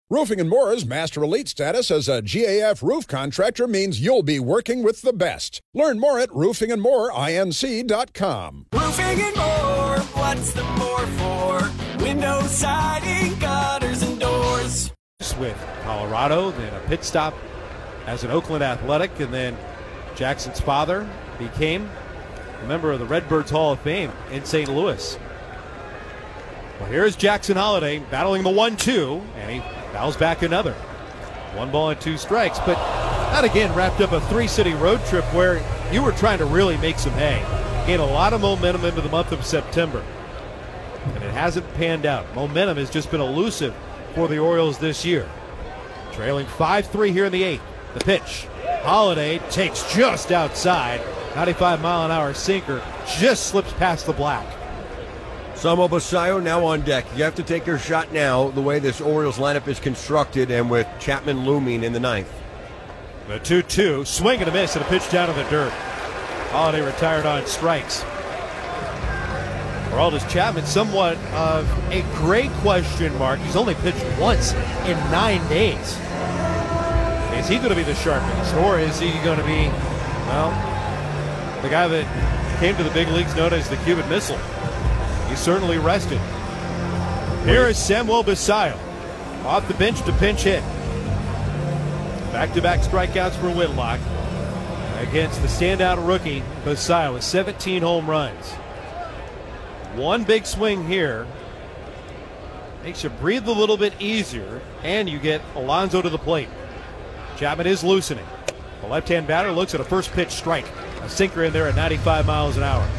Roofing & More's Master Elite status as a GAF roof contractor means you'll be working with the best. Learn more at roofingandmoreinc.com. Roofing and More, what's the more for? Windows, siding, gutters, and doors. With Colorado, then a pit stop as an Oakland Athletic, and then Jackson's father became a member of the Redbirds Hall of Fame in St. Louis. Well, here's Jackson Holliday battling the 1-2, and he fouls back another. 1 ball and 2 strikes, but that again wrapped up a 3-city road trip where you were trying to really make some hay. Gained a lot of momentum into the month of September, and it hasn't panned out. Momentum has just been elusive for the Orioles this year. Trailing 5-3 here in the 8th. The pitch. Holliday takes just outside. 95-mile-an-hour sinker just slips past the black. Samo Basayo now on deck. You have to take your shot now, the way this Orioles lineup is constructed, and with Chapman looming in the 9th. The 2-2, swing and a miss, and a pitch down to the dirt. Holliday retired on strikes. Aroldis Chapman, somewhat of a great question mark. He's only pitched once in 9 days. Is he going to be the sharpest, or is he going to be, well, the guy that came to the big leagues known as the Cuban Missile? He's certainly rested. Here is Samuel Basayo off the bench to pinch hit. Back-to-back strikeouts for Whitlock against the standout rookie Basayo with 17 home runs. One big swing here makes you breathe a little bit easier, and you get Alonso to the plate. Chapman is loosening. The left-hand batter looks at a first pitch strike. A sinker in there at 95 miles an hour.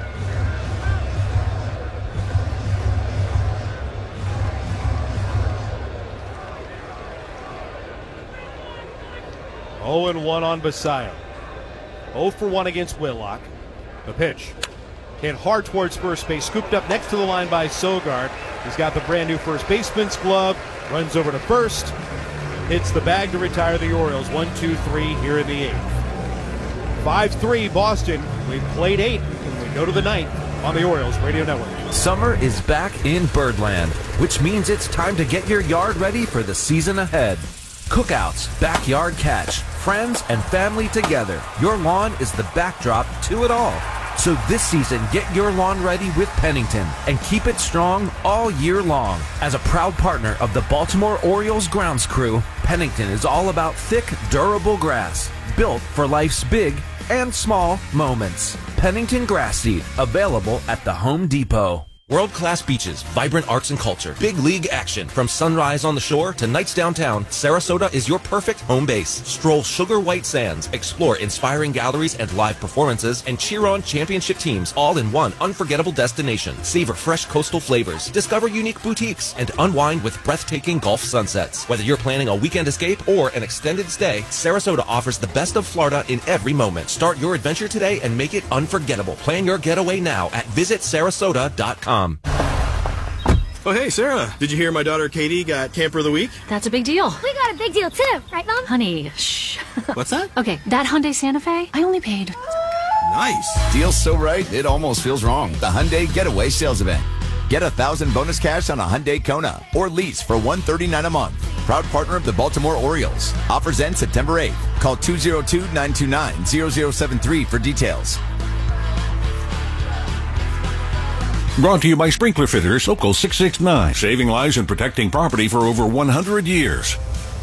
Oh and 1 on Basayo. 0 for 1 against Whitlock. The pitch. Hit hard towards first base. Scooped up next to the line by Sogard. He's got the brand new first baseman's glove. Runs over to first. Hits the bag to retire the Orioles. 1-2-3 here in the 8th. 5-3 Boston. We've played 8, and we go to the 9th on the Orioles Radio Network. Summer is back in Birdland, which means it's time to get your yard ready for the season ahead. Cookouts, backyard catch, friends and family together. Your lawn is the backdrop to it all. So this season, get your lawn ready with Pennington and keep it strong all year long. As a proud partner of the Baltimore Orioles grounds crew, Pennington is all about thick, durable grass, built for life's big and small moments. Pennington Grass Seed, available at the Home Depot. World-class beaches, vibrant arts and culture, big league action. From sunrise on the shore to nights downtown, Sarasota is your perfect home base. Stroll sugar white sands, explore inspiring galleries and live performances, and cheer on championship teams all in one unforgettable destination. Savor fresh coastal flavors, discover unique boutiques, and unwind with breathtaking Gulf sunsets. Whether you're planning a weekend escape or an extended stay, Sarasota offers the best of Florida in every moment. Start your adventure today and make it unforgettable. Plan your getaway now at visitsarasota.com. Oh, hey, Sarah. Did you hear my daughter Katie got Camper of the Week? That's a big deal. We got a big deal, too. Right, Mom? Honey, shh. What's that? Okay, that Hyundai Santa Fe, I only paid. Nice. Deal's so right, it almost feels wrong. The Hyundai Getaway Sales Event. Get $1,000 bonus cash on a Hyundai Kona or lease for $139 a month. Proud partner of the Baltimore Orioles. Offers end September 8th. Call 202-929-0073 for details. Brought to you by Sprinkler Fitters, Local 669. Saving lives and protecting property for over 100 years.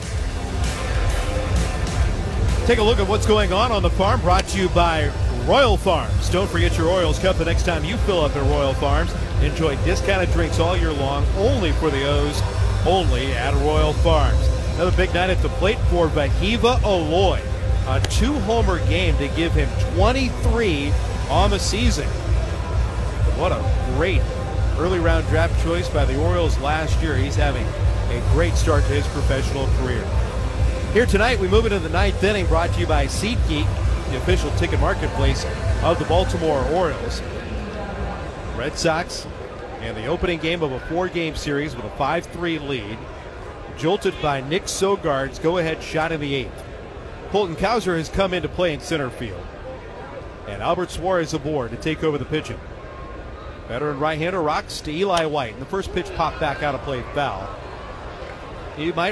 Take a look at what's going on the farm, brought to you by Royal Farms. Don't forget your Orioles cup the next time you fill up at Royal Farms. Enjoy discounted drinks all year long, only for the O's, only at Royal Farms. Another big night at the plate for Vahiva Aloy. A 2-homer game to give him 23 on the season. What a great early round draft choice by the Orioles last year. He's having a great start to his professional career. Here tonight, we move into the 9th inning, brought to you by SeatGeek, the official ticket marketplace of the Baltimore Orioles. Red Sox in the opening game of a 4-game series with a 5-3 lead, jolted by Nick Sogard's go-ahead shot in the 8th. Colton Cowser has come into play in center field, and Albert Suarez aboard to take over the pitching. Veteran right-hander rocks to Eli White, and the first pitch popped back out of play foul. He might